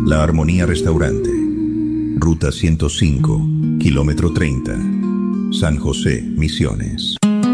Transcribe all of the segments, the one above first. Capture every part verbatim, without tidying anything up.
La Armonía Restaurante. Ruta ciento cinco, kilómetro treinta. San José, Misiones.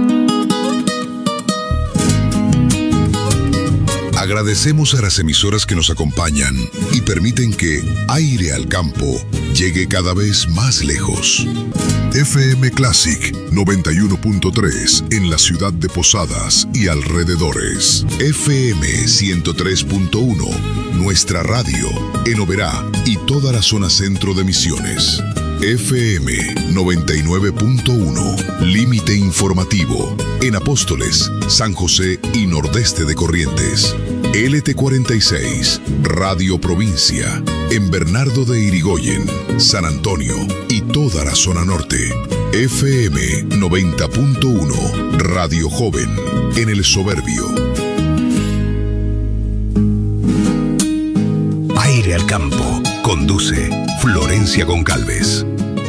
Agradecemos a las emisoras que nos acompañan y permiten que Aire al Campo llegue cada vez más lejos. F M Classic noventa y uno punto tres en la ciudad de Posadas y alrededores. F M ciento tres punto uno, nuestra radio, en Oberá y toda la zona centro de Misiones. F M noventa y nueve punto uno, límite informativo, en Apóstoles, San José y nordeste de Corrientes. L T cuarenta y seis, Radio Provincia, en Bernardo de Irigoyen, San Antonio y toda la zona norte. F M noventa punto uno, Radio Joven, en El Soberbio. Aire al Campo, conduce Florencia Goncalves.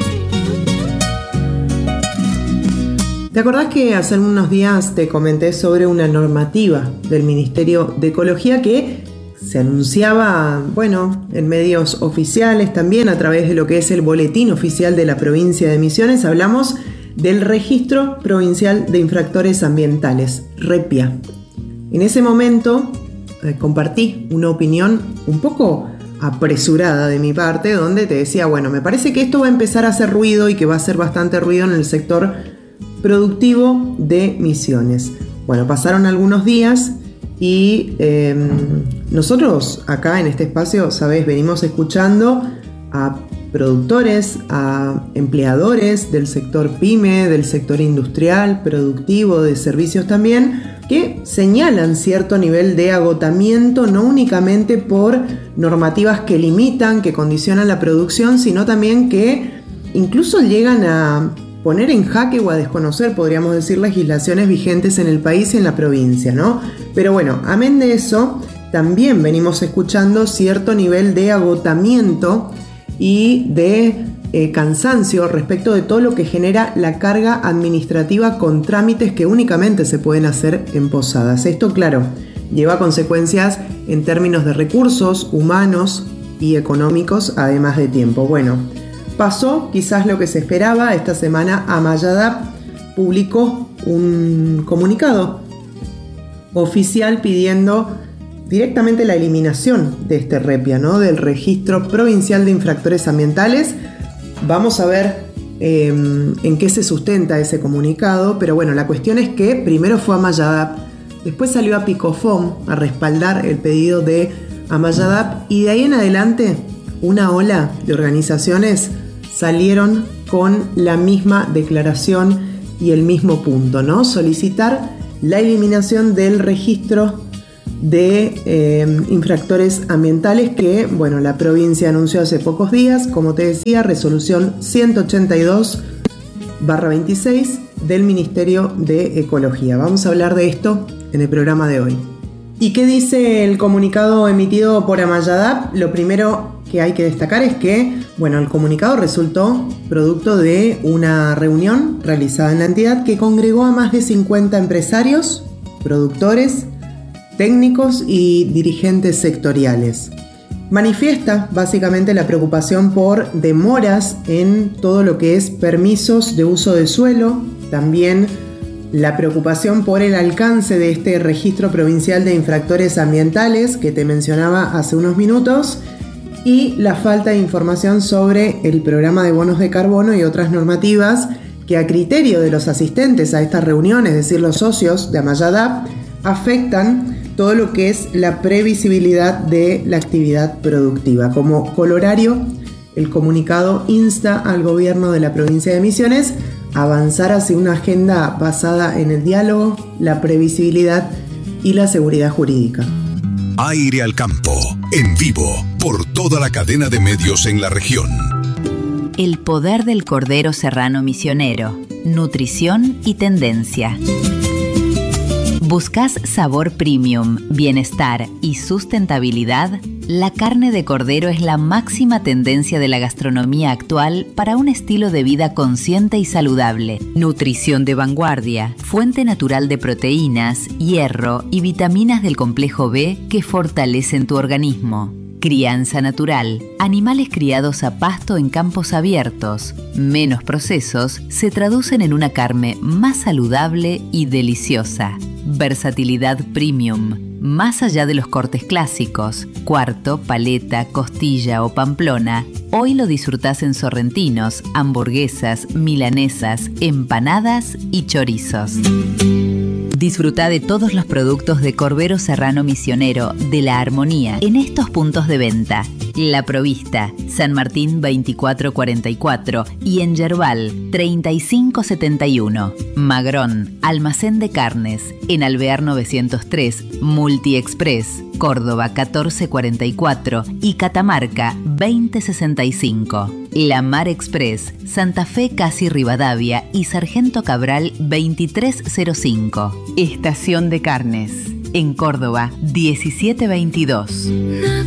¿Te acordás que hace unos días te comenté sobre una normativa del Ministerio de Ecología que se anunciaba, bueno, en medios oficiales también a través de lo que es el boletín oficial de la provincia de Misiones? Hablamos del Registro Provincial de Infractores Ambientales, REPIA. En ese momento eh, compartí una opinión un poco apresurada de mi parte, donde te decía, bueno, me parece que esto va a empezar a hacer ruido y que va a hacer bastante ruido en el sector productivo de Misiones. Bueno, pasaron algunos días y eh, nosotros acá en este espacio, sabes, venimos escuchando a productores, a empleadores del sector pyme, del sector industrial, productivo, de servicios también, que señalan cierto nivel de agotamiento, no únicamente por normativas que limitan, que condicionan la producción, sino también que incluso llegan a poner en jaque o a desconocer, podríamos decir, legislaciones vigentes en el país y en la provincia, ¿no? Pero bueno, amén de eso, también venimos escuchando cierto nivel de agotamiento y de eh, cansancio respecto de todo lo que genera la carga administrativa con trámites que únicamente se pueden hacer en Posadas. Esto, claro, lleva consecuencias en términos de recursos humanos y económicos, además de tiempo. Bueno, pasó quizás lo que se esperaba. Esta semana Amayadap publicó un comunicado oficial pidiendo directamente la eliminación de este REPIA, ¿no? Del Registro Provincial de Infractores Ambientales. Vamos a ver eh, en qué se sustenta ese comunicado, pero bueno, la cuestión es que primero fue Amayadap, después salió a Picofom a respaldar el pedido de Amayadap y de ahí en adelante una ola de organizaciones salieron con la misma declaración y el mismo punto, ¿no? Solicitar la eliminación del registro de eh, infractores ambientales que, bueno, la provincia anunció hace pocos días, como te decía, resolución ciento ochenta y dos barra veintiséis del Ministerio de Ecología. Vamos a hablar de esto en el programa de hoy. ¿Y qué dice el comunicado emitido por Amayadap? Lo primero que hay que destacar es que, bueno, el comunicado resultó producto de una reunión realizada en la entidad que congregó a más de cincuenta empresarios, productores, técnicos y dirigentes sectoriales. Manifiesta básicamente la preocupación por demoras en todo lo que es permisos de uso de suelo, también la preocupación por el alcance de este registro provincial de infractores ambientales que te mencionaba hace unos minutos y la falta de información sobre el programa de bonos de carbono y otras normativas que a criterio de los asistentes a estas reuniones, es decir, los socios de Amayadap, afectan todo lo que es la previsibilidad de la actividad productiva. Como colorario, el comunicado insta al gobierno de la provincia de Misiones a avanzar hacia una agenda basada en el diálogo, la previsibilidad y la seguridad jurídica. Aire al Campo, en vivo, por toda la cadena de medios en la región. El poder del cordero serrano misionero, nutrición y tendencia. ¿Buscas sabor premium, bienestar y sustentabilidad? La carne de cordero es la máxima tendencia de la gastronomía actual para un estilo de vida consciente y saludable. Nutrición de vanguardia, fuente natural de proteínas, hierro y vitaminas del complejo B que fortalecen tu organismo. Crianza natural. Animales criados a pasto en campos abiertos. Menos procesos se traducen en una carne más saludable y deliciosa. Versatilidad premium. Más allá de los cortes clásicos, cuarto, paleta, costilla o pamplona, hoy lo disfrutás en sorrentinos, hamburguesas, milanesas, empanadas y chorizos. Disfruta de todos los productos de Corbero Serrano Misionero de La Armonía en estos puntos de venta: La Provista, San Martín veinticuatro cuarenta y cuatro y en Yerbal treinta y cinco setenta y uno. Magrón, Almacén de Carnes, en Alvear novecientos tres, Multi Express, Córdoba catorce cuarenta y cuatro y Catamarca veinte sesenta y cinco. La Mar Express, Santa Fe Casi Rivadavia y Sargento Cabral veintitrés cero cinco. Estación de Carnes, en Córdoba diecisiete veintidós.